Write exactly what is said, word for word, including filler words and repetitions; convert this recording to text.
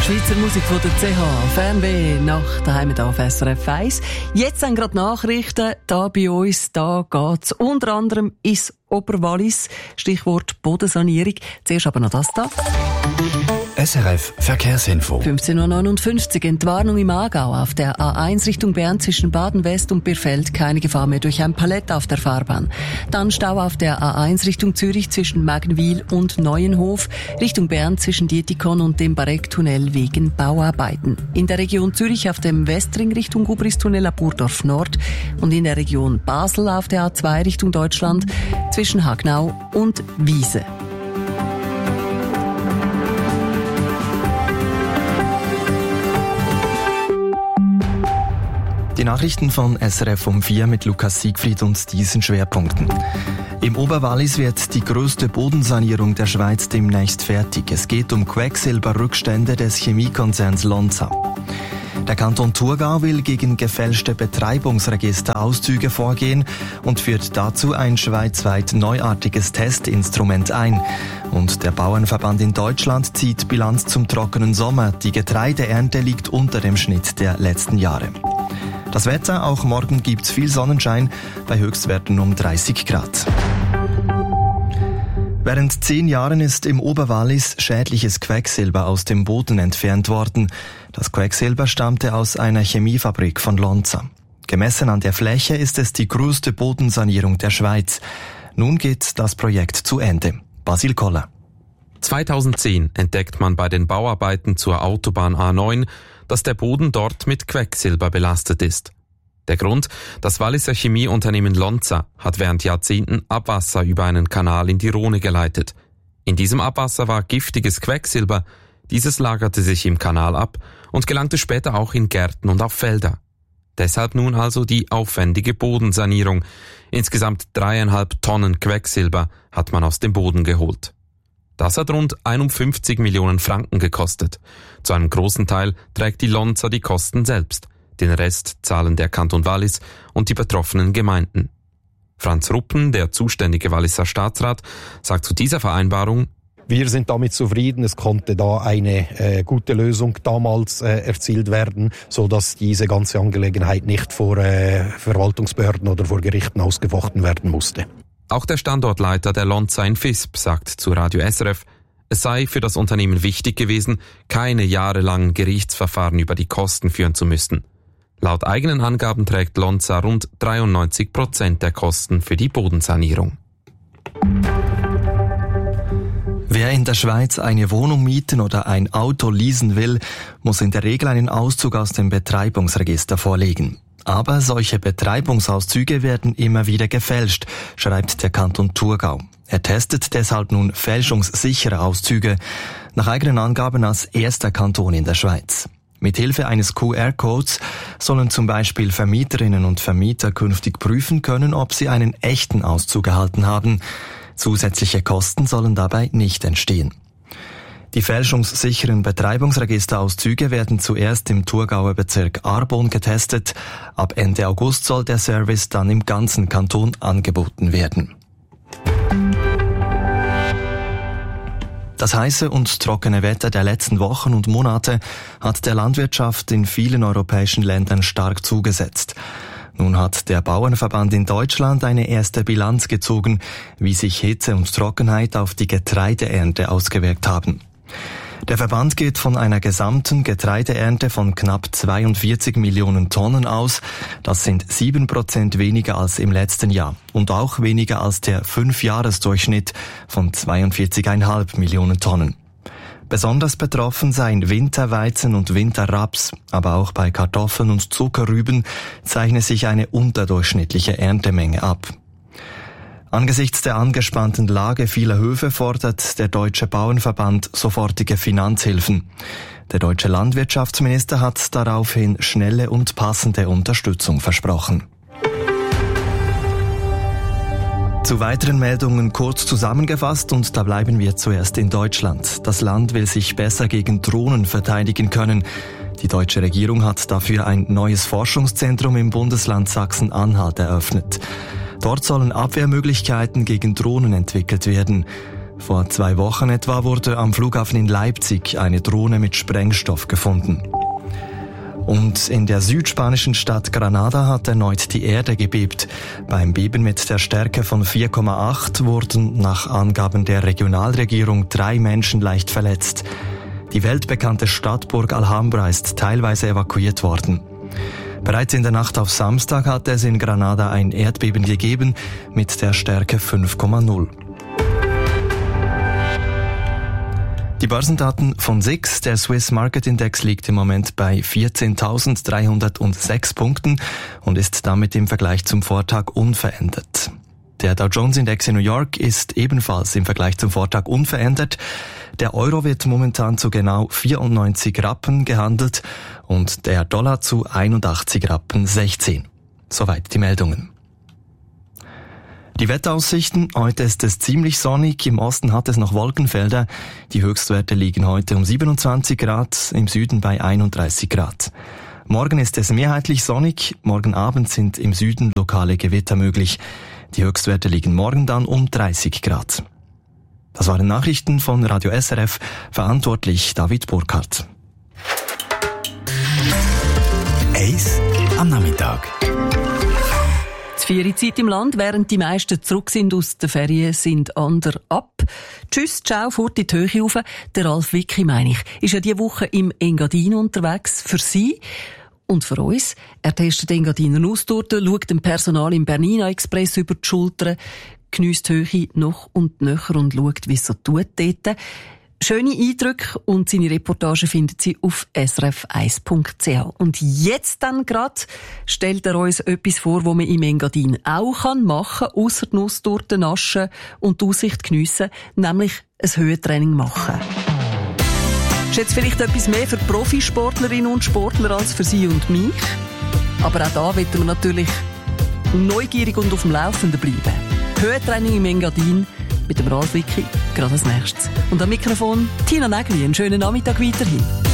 Schweizer Musik von der C H, Fernweh nach daheim auf S R F eins. Jetzt sind gerade Nachrichten da bei uns. Da geht's unter anderem ins Oberwallis. Stichwort Bodensanierung. Zuerst aber noch das da. S R F Verkehrsinfo. fünfzehn Uhr neunundfünfzig. Entwarnung im Aargau auf der A eins Richtung Bern zwischen Baden-West und Birfeld. Keine Gefahr mehr durch ein Palett auf der Fahrbahn. Dann Stau auf der A eins Richtung Zürich zwischen Magenwil und Neuenhof. Richtung Bern zwischen Dietikon und dem Bareck-Tunnel wegen Bauarbeiten. In der Region Zürich auf dem Westring Richtung Gubristunnel ab Burdorf Nord. Und in der Region Basel auf der A zwei Richtung Deutschland zwischen Hagnau und Wiese. Die Nachrichten von S R F um vier mit Lukas Siegfried und diesen Schwerpunkten. Im Oberwallis wird die grösste Bodensanierung der Schweiz demnächst fertig. Es geht um Quecksilberrückstände des Chemiekonzerns Lonza. Der Kanton Thurgau will gegen gefälschte Betreibungsregisterauszüge vorgehen und führt dazu ein schweizweit neuartiges Testinstrument ein. Und der Bauernverband in Deutschland zieht Bilanz zum trockenen Sommer. Die Getreideernte liegt unter dem Schnitt der letzten Jahre. Das Wetter, auch morgen gibt's viel Sonnenschein, bei Höchstwerten um dreißig Grad. Während zehn Jahren ist im Oberwallis schädliches Quecksilber aus dem Boden entfernt worden. Das Quecksilber stammte aus einer Chemiefabrik von Lonza. Gemessen an der Fläche ist es die größte Bodensanierung der Schweiz. Nun geht das Projekt zu Ende. Basil Koller. zweitausendzehn entdeckt man bei den Bauarbeiten zur Autobahn A neun, dass der Boden dort mit Quecksilber belastet ist. Der Grund? Das Walliser Chemieunternehmen Lonza hat während Jahrzehnten Abwasser über einen Kanal in die Rhone geleitet. In diesem Abwasser war giftiges Quecksilber. Dieses lagerte sich im Kanal ab und gelangte später auch in Gärten und auf Felder. Deshalb nun also die aufwendige Bodensanierung. Insgesamt dreieinhalb Tonnen Quecksilber hat man aus dem Boden geholt. Das hat rund einundfünfzig Millionen Franken gekostet. Zu einem großen Teil trägt die Lonza die Kosten selbst. Den Rest zahlen der Kanton Wallis und die betroffenen Gemeinden. Franz Ruppen, der zuständige Walliser Staatsrat, sagt zu dieser Vereinbarung: Wir sind damit zufrieden. Es konnte da eine äh, gute Lösung damals äh, erzielt werden, so dass diese ganze Angelegenheit nicht vor äh, Verwaltungsbehörden oder vor Gerichten ausgefochten werden musste. Auch der Standortleiter der Lonza in Visp sagt zu Radio S R F, es sei für das Unternehmen wichtig gewesen, keine jahrelangen Gerichtsverfahren über die Kosten führen zu müssen. Laut eigenen Angaben trägt Lonza rund dreiundneunzig Prozent der Kosten für die Bodensanierung. Wer in der Schweiz eine Wohnung mieten oder ein Auto leasen will, muss in der Regel einen Auszug aus dem Betreibungsregister vorlegen. Aber solche Betreibungsauszüge werden immer wieder gefälscht, schreibt der Kanton Thurgau. Er testet deshalb nun fälschungssichere Auszüge, nach eigenen Angaben als erster Kanton in der Schweiz. Mithilfe eines Q R-Codes sollen zum Beispiel Vermieterinnen und Vermieter künftig prüfen können, ob sie einen echten Auszug erhalten haben. Zusätzliche Kosten sollen dabei nicht entstehen. Die fälschungssicheren Betreibungsregisterauszüge werden zuerst im Thurgauer Bezirk Arbon getestet. Ab Ende August soll der Service dann im ganzen Kanton angeboten werden. Das heiße und trockene Wetter der letzten Wochen und Monate hat der Landwirtschaft in vielen europäischen Ländern stark zugesetzt. Nun hat der Bauernverband in Deutschland eine erste Bilanz gezogen, wie sich Hitze und Trockenheit auf die Getreideernte ausgewirkt haben. Der Verband geht von einer gesamten Getreideernte von knapp zweiundvierzig Millionen Tonnen aus. Das sind sieben Prozent weniger als im letzten Jahr und auch weniger als der Fünfjahresdurchschnitt von zweiundvierzig Komma fünf Millionen Tonnen. Besonders betroffen seien Winterweizen und Winterraps, aber auch bei Kartoffeln und Zuckerrüben zeichne sich eine unterdurchschnittliche Erntemenge ab. Angesichts der angespannten Lage vieler Höfe fordert der Deutsche Bauernverband sofortige Finanzhilfen. Der deutsche Landwirtschaftsminister hat daraufhin schnelle und passende Unterstützung versprochen. Zu weiteren Meldungen kurz zusammengefasst, und da bleiben wir zuerst in Deutschland. Das Land will sich besser gegen Drohnen verteidigen können. Die deutsche Regierung hat dafür ein neues Forschungszentrum im Bundesland Sachsen-Anhalt eröffnet. Dort sollen Abwehrmöglichkeiten gegen Drohnen entwickelt werden. Vor zwei Wochen etwa wurde am Flughafen in Leipzig eine Drohne mit Sprengstoff gefunden. Und in der südspanischen Stadt Granada hat erneut die Erde gebebt. Beim Beben mit der Stärke von vier Komma acht wurden nach Angaben der Regionalregierung drei Menschen leicht verletzt. Die weltbekannte Stadtburg Alhambra ist teilweise evakuiert worden. Bereits in der Nacht auf Samstag hat es in Granada ein Erdbeben gegeben mit der Stärke fünf Komma null. Die Börsendaten von S I X, der Swiss Market Index, liegt im Moment bei vierzehntausenddreihundertsechs Punkten und ist damit im Vergleich zum Vortag unverändert. Der Dow Jones Index in New York ist ebenfalls im Vergleich zum Vortag unverändert. Der Euro wird momentan zu genau vierundneunzig Rappen gehandelt und der Dollar zu einundachtzig Rappen sechzehn. Soweit die Meldungen. Die Wetteraussichten: Heute ist es ziemlich sonnig, im Osten hat es noch Wolkenfelder. Die Höchstwerte liegen heute um siebenundzwanzig Grad, im Süden bei einunddreißig Grad. Morgen ist es mehrheitlich sonnig, morgen Abend sind im Süden lokale Gewitter möglich. Die Höchstwerte liegen morgen dann um dreißig Grad. Das waren Nachrichten von Radio S R F, verantwortlich David Burkhardt. Eis am Nachmittag. Die Ferienzeit im Land, während die meisten zurück sind aus den Ferien, sind andere ab. Tschüss, ciao, fort in die Höhe rauf. Der Ralf Wicki, meine ich, ist ja diese Woche im Engadin unterwegs. Für Sie und für uns. Er testet Engadiner Nusstorte, schaut dem Personal im Bernina Express über die Schultern, geniesst die Höhe noch und nöcher und schaut, wie es so tut dort. Schöne Eindrücke und seine Reportage findet Sie auf s r f eins punkt c h. Und jetzt dann gerade stellt er uns etwas vor, was man im Engadin auch machen kann, ausser die Nusstorte naschen und die Aussicht geniessen, nämlich ein Höhentraining machen. Das ist jetzt vielleicht etwas mehr für Profisportlerinnen und Sportler als für Sie und mich. Aber auch da wollen wir natürlich neugierig und auf dem Laufenden bleiben. Höhentraining im Engadin mit dem Ralf Wicki, gerade als nächstes. Und am Mikrofon Tina Nägeli. Einen schönen Nachmittag weiterhin.